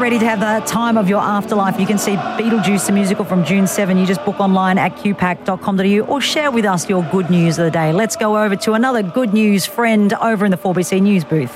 Ready to have the time of your afterlife? You can see Beetlejuice, the musical, from June 7. You just book online at qpack.com.au or share with us your good news of the day. Let's go over to another good news friend over in the 4BC News booth.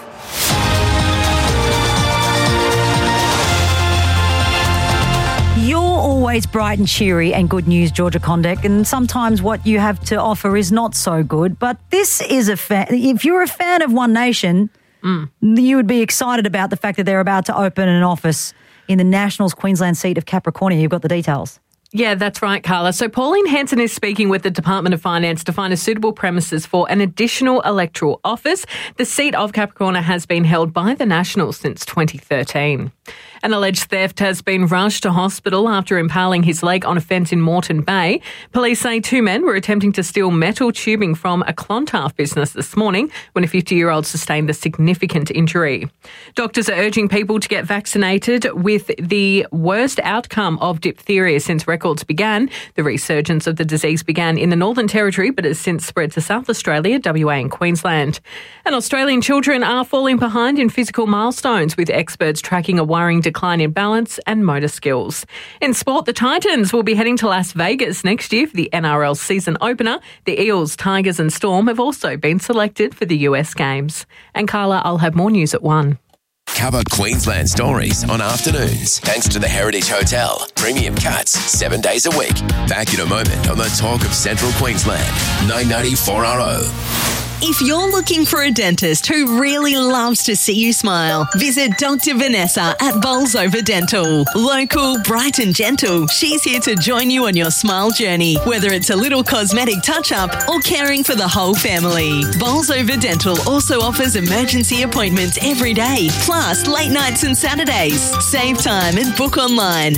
You're always bright and cheery and good news, Georgia Condek, and sometimes what you have to offer is not so good. But this is if you're a fan of One Nation, you would be excited about the fact that they're about to open an office in the Nationals Queensland seat of Capricornia. You've got the details. Yeah, that's right, Carla. So Pauline Hanson is speaking with the Department of Finance to find a suitable premises for an additional electoral office. The seat of Capricornia has been held by the Nationals since 2013. An alleged theft has been rushed to hospital after impaling his leg on a fence in Moreton Bay. Police say two men were attempting to steal metal tubing from a Clontarf business this morning when a 50-year-old sustained a significant injury. Doctors are urging people to get vaccinated with the worst outcome of diphtheria since records began. The resurgence of the disease began in the Northern Territory but has since spread to South Australia, WA and Queensland. And Australian children are falling behind in physical milestones, with experts tracking a worrying decline in balance and motor skills. In sport, the Titans will be heading to Las Vegas next year for the NRL season opener. The Eels, Tigers and Storm have also been selected for the US Games. And Carla, I'll have more news at 1. Cover Queensland stories on afternoons thanks to the Heritage Hotel. Premium cuts 7 days a week. Back in a moment on the talk of Central Queensland. 990 4RO. If you're looking for a dentist who really loves to see you smile, visit Dr. Vanessa at Bowls Over Dental. Local, bright and gentle, she's here to join you on your smile journey, whether it's a little cosmetic touch-up or caring for the whole family. Bowls Over Dental also offers emergency appointments every day, plus late nights and Saturdays. Save time and book online.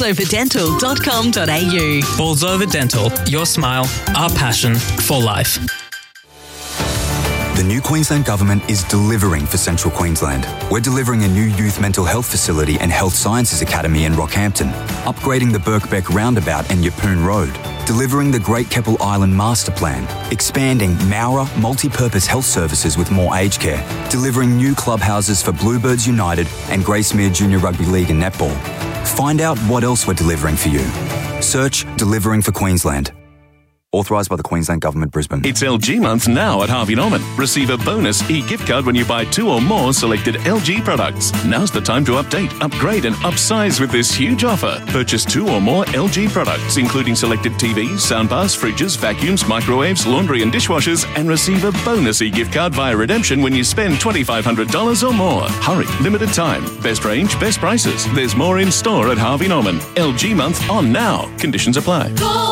bowlsoverdental.com.au. Bowls Over Dental, your smile, our passion for life. The new Queensland Government is delivering for Central Queensland. We're delivering a new youth mental health facility and health sciences academy in Rockhampton, upgrading the Birkbeck Roundabout and Yeppoon Road, delivering the Great Keppel Island Master Plan, expanding Mowra multi-purpose health services with more aged care, delivering new clubhouses for Bluebirds United and Gracemere Junior Rugby League and Netball. Find out what else we're delivering for you. Search Delivering for Queensland. Authorised by the Queensland Government, Brisbane. It's LG month now at Harvey Norman. Receive a bonus e-gift card when you buy 2 or more selected LG products. Now's the time to update, upgrade and upsize with this huge offer. Purchase 2 or more LG products, including selected TVs, soundbars, fridges, vacuums, microwaves, laundry and dishwashers, and receive a bonus e-gift card via redemption when you spend $2,500 or more. Hurry, limited time. Best range, best prices. There's more in store at Harvey Norman. LG month on now. Conditions apply.